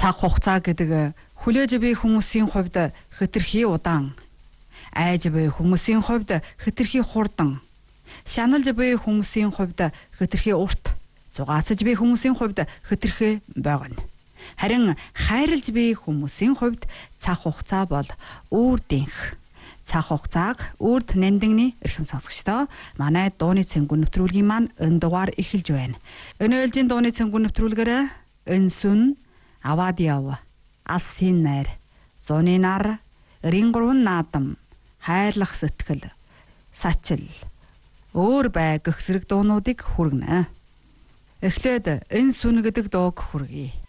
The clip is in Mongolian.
Цаг хугацаа гэдэг хүлээж буй хүмүүсийн хувьд хэтэрхий удаан, айж буй хүмүүсийн хувьд хэтэрхий хурдан, шаналж буй хүмүүсийн хувьд хэтэрхий урт, зугаацж буй хүмүүсийн хувьд хэтэрхий богино. Харин хайрлж буй хүмүүсийн хувьд цаг хугацаа бол өөр дэнх. Цаг хугацааг үрд нэмдэгний эрхэм сонсогчдоо манай дууны цэнгүүн нэвтрүүлгийн маань энэ дугаар эхэлж байна. Өнөөлжийн дууны цэнгүүн нэвтрүүлгээр энсүн аваад яв, алсын найр, зуны нар, рингурун наадам, хайрлах сэтгэл, сачил, өөр бай гэх зэрэг дуунуудыг хүргэнэ. Эхлээд энсүн гэдэг дууг хүргэе.